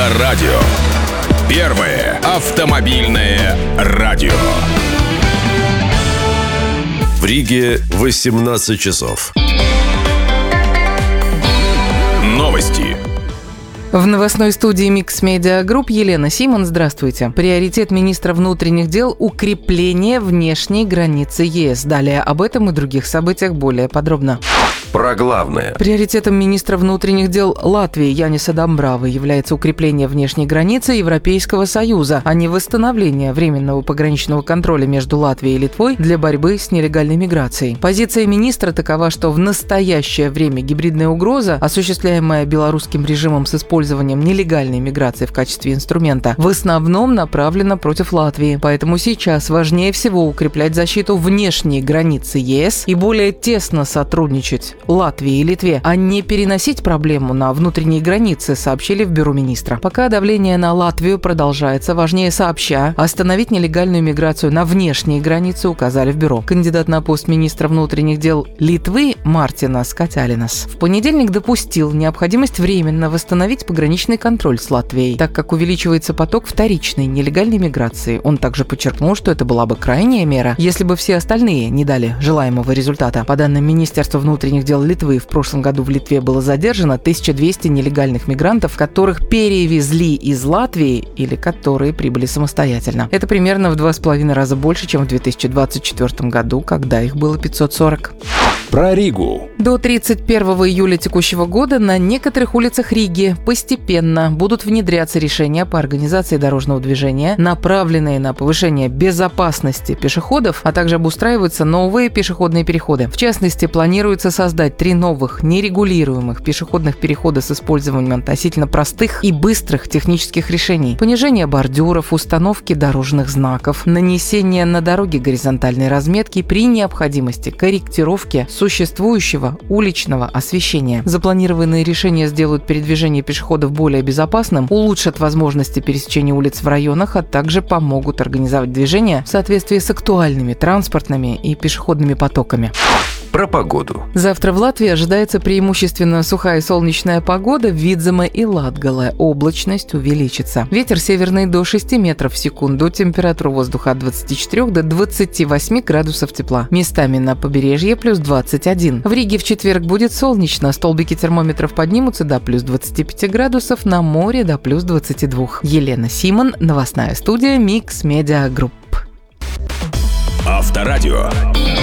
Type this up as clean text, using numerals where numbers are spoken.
Авторадио. Первое автомобильное радио. В Риге 18 часов. Новости. В новостной студии Mix Media Group Елена Симон. Здравствуйте. Приоритет министра внутренних дел – укрепление внешней границы ЕС. Далее об этом и других событиях более подробно. Про главное. Приоритетом министра внутренних дел Латвии Яниса Дамбравы является укрепление внешней границы Европейского Союза, а не восстановление временного пограничного контроля между Латвией и Литвой для борьбы с нелегальной миграцией. Позиция министра такова, что в настоящее время гибридная угроза, осуществляемая белорусским режимом с использованием нелегальной миграции в качестве инструмента, в основном направлена против Латвии. Поэтому сейчас важнее всего укреплять защиту внешней границы ЕС и более тесно сотрудничать Латвии и Литве, а не переносить проблему на внутренние границы, сообщили в бюро министра. Пока давление на Латвию продолжается, важнее сообща остановить нелегальную миграцию на внешние границы, указали в бюро. Кандидат на пост министра внутренних дел Литвы Мартинас Катялинас в понедельник допустил необходимость временно восстановить пограничный контроль с Латвией, так как увеличивается поток вторичной нелегальной миграции. Он также подчеркнул, что это была бы крайняя мера, если бы все остальные не дали желаемого результата. По данным Министерства внутренних дел Литвы, в прошлом году в Литве было задержано 1200 нелегальных мигрантов, которых перевезли из Латвии или которые прибыли самостоятельно. Это примерно в 2,5 раза больше, чем в 2024 году, когда их было 540. Про Ригу. До 31 июля текущего года на некоторых улицах Риги постепенно будут внедряться решения по организации дорожного движения, направленные на повышение безопасности пешеходов, а также обустраиваются новые пешеходные переходы. В частности, планируется создать 3 новых нерегулируемых пешеходных перехода с использованием относительно простых и быстрых технических решений: понижение бордюров, установки дорожных знаков, нанесение на дороге горизонтальной разметки, при необходимости корректировки существующего уличного освещения. Запланированные решения сделают передвижение пешеходов более безопасным, улучшат возможности пересечения улиц в районах, а также помогут организовать движение в соответствии с актуальными транспортными и пешеходными потоками. Про погоду. Завтра в Латвии ожидается преимущественно сухая и солнечная погода, в Видземе и Латгале облачность увеличится. Ветер северный до 6 метров в секунду, температура воздуха от 24 до 28 градусов тепла. Местами на побережье плюс 21. В Риге в четверг будет солнечно, столбики термометров поднимутся до плюс 25 градусов, на море до плюс 22. Елена Симон, новостная студия Mix Media Group. Авторадио.